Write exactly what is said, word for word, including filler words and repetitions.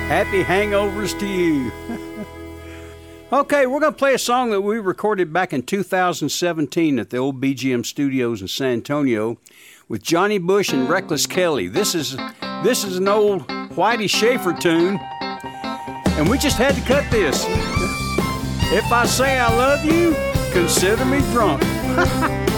Happy hangovers to you. Okay, we're going to play a song that we recorded back in two thousand seventeen at the old B G M Studios in San Antonio with Johnny Bush and Reckless Kelly. This is this is an old Whitey Schaefer tune, and we just had to cut this. If I say I love you, consider me drunk.